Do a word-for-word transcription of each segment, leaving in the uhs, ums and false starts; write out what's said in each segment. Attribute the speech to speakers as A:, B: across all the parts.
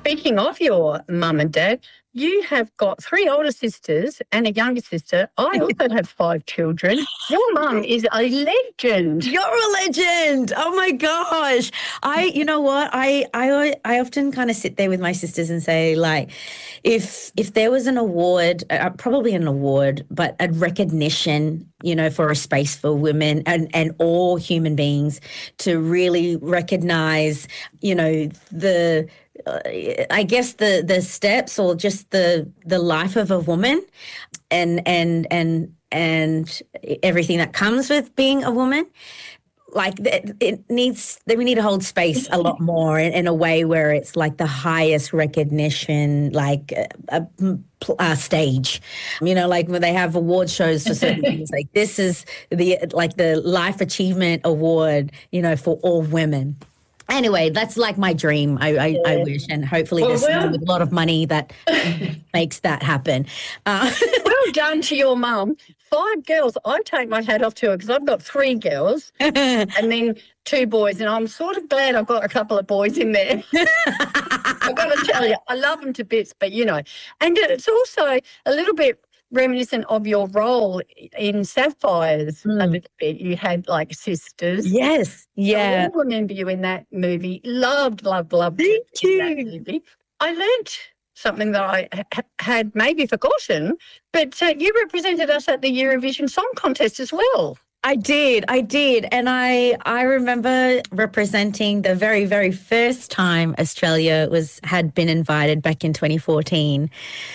A: speaking of your mum and dad, you have got three older sisters and a younger sister. I also have five children. Your mum is a legend.
B: You're a legend. Oh my gosh. I, you know what? I, I, I often kind of sit there with my sisters and say, like, if if there was an award, uh, probably an award, but a recognition, you know, for a space for women and, and all human beings to really recognize, you know, the Uh, I guess the the steps or just the the life of a woman and and and and everything that comes with being a woman, like it needs we need to hold space a lot more in, in a way where it's like the highest recognition, like a, a, a stage, you know, like when they have award shows for certain things, like this is the like the Life Achievement Award, you know, for all women. Anyway, that's like my dream. I, I, yeah. I wish, and hopefully well, there's well, someone with a lot of money that makes that happen. Uh,
A: well done to your mum. Five girls. I take my hat off to her because I've got three girls and then two boys, and I'm sort of glad I've got a couple of boys in there. I've got to tell you, I love them to bits, but you know, and it's also a little bit reminiscent of your role in Sapphires mm. a little bit. You had like sisters.
B: Yes, yeah.
A: I remember you in that movie. Loved, loved, loved
B: Thank you.
A: That movie. I learnt something that I ha- had maybe forgotten, but uh, you represented us at the Eurovision Song Contest as well.
B: I did, I did. And I I remember representing the very, very first time Australia was had been invited back in twenty fourteen.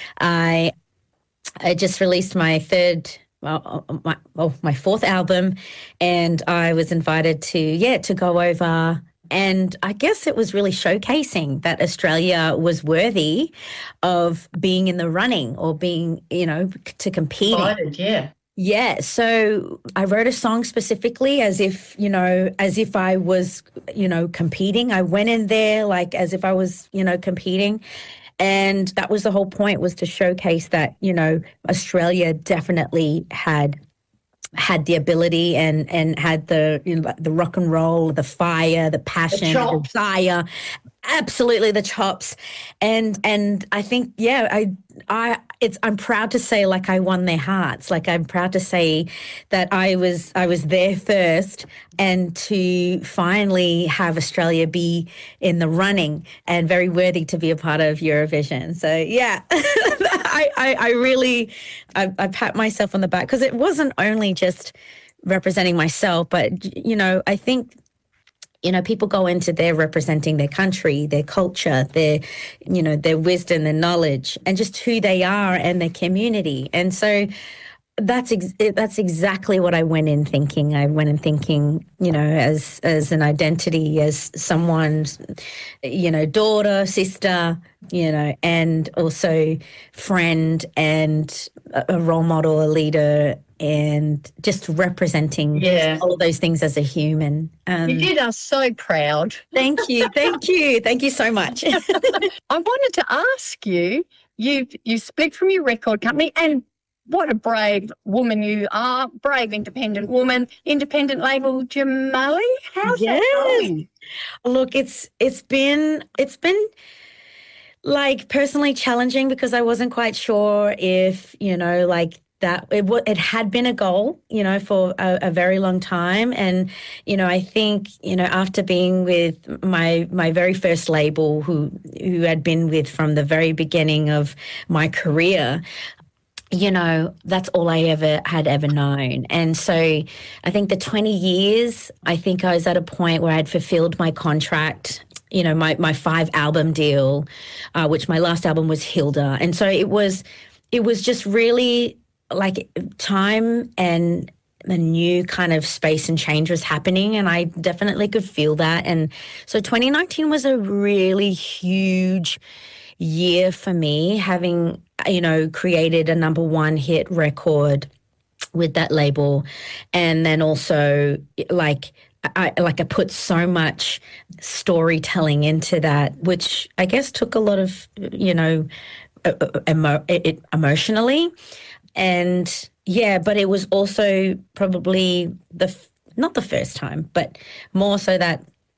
B: I I just released my third, well, my, well, my fourth album, and I was invited to, yeah, to go over. And I guess it was really showcasing that Australia was worthy of being in the running or being, you know, to compete.
A: Invited, yeah.
B: Yeah, so I wrote a song specifically as if, you know, as if I was, you know, competing. I went in there like as if I was, you know, competing. And that was the whole point, was to showcase that, you know, Australia definitely had had the ability and and had the, you know, the rock and roll, the fire, the passion, the, the desire, absolutely the chops. And and I think, yeah, I I it's I'm proud to say like I won their hearts. Like I'm proud to say that I was I was there first, and to finally have Australia be in the running and very worthy to be a part of Eurovision. So yeah, I, I I really I, I pat myself on the back, because it wasn't only just representing myself, but you know, I think, you know, people go into there representing their country, their culture, their, you know, their wisdom, their knowledge, and just who they are and their community. And so that's ex- that's exactly what I went in thinking. I went in thinking, you know, as as an identity, as someone's, you know, daughter, sister, you know, and also friend and a role model, a leader, and just representing
A: yeah.
B: all of those things as a human.
A: Um, you did us so proud.
B: Thank you. Thank you. Thank you so much.
A: I wanted to ask you, you you split from your record company, and what a brave woman you are, brave independent woman, independent label Jamali. How's yes. that going?
B: Look, it's it's been it's been like personally challenging, because I wasn't quite sure if, you know, like that it, it had been a goal, you know, for a, a very long time. And, you know, I think, you know, after being with my my very first label, who who had been with from the very beginning of my career, you know, that's all I ever had ever known. And so I think the twenty years, I think I was at a point where I'd fulfilled my contract, you know, my, my five album deal, uh, which my last album was Hilda. And so it was, it was just really like time, and a new kind of space and change was happening, and I definitely could feel that. And so twenty nineteen was a really huge year for me, having, you know, created a number one hit record with that label. And then also like I like I put so much storytelling into that, which I guess took a lot of, you know, emo- it, emotionally. And yeah, but it was also probably the, not the first time, but more so that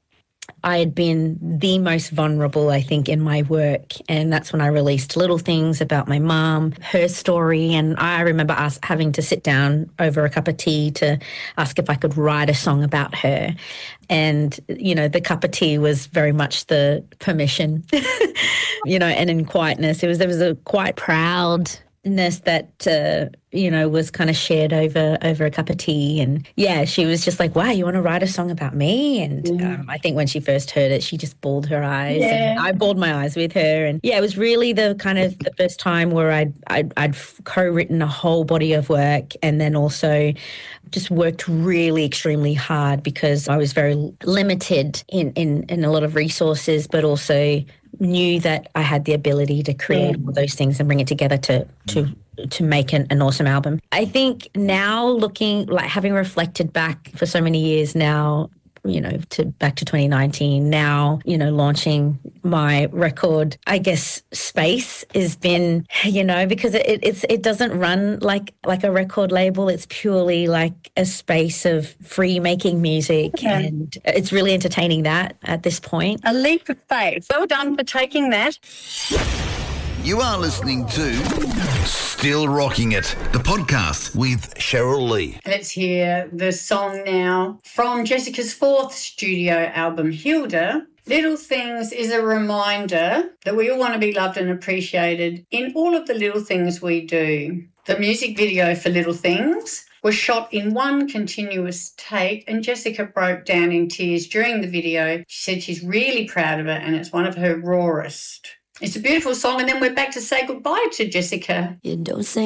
B: I had been the most vulnerable, I think, in my work. And that's when I released Little Things about my mum, her story. And I remember us having to sit down over a cup of tea to ask if I could write a song about her. And, you know, the cup of tea was very much the permission, you know, and in quietness, it was, there was a quite proudness that, uh, you know, was kind of shared over over a cup of tea. And yeah, she was just like, wow, you want to write a song about me? And
A: Mm.
B: um, I think when she first heard it, she just bawled her eyes.
A: Yeah.
B: And I bawled my eyes with her. And yeah, it was really the kind of the first time where I'd, I'd, I'd co-written a whole body of work, and then also just worked really extremely hard because I was very limited in, in, in a lot of resources, but also knew that I had the ability to create all those things and bring it together to to to make an, an awesome album. I think now looking, like having reflected back for so many years now, you know, to back to twenty nineteen, now, you know, launching my record, I guess Space has been, you know, because it it's it doesn't run like like a record label. It's purely like a space of free making music.
A: Okay.
B: And it's really entertaining that at this point.
A: A leap of faith. Well done for taking that.
C: You are listening to Still Rocking It, the podcast with Cheryl Lee.
A: Let's hear the song now from Jessica's fourth studio album, Hilda. Little Things is a reminder that we all want to be loved and appreciated in all of the little things we do. The music video for Little Things was shot in one continuous take, and Jessica broke down in tears during the video. She said she's really proud of it and it's one of her rawest. It's a beautiful song, and then we're back to say goodbye to Jessica.
D: You don't say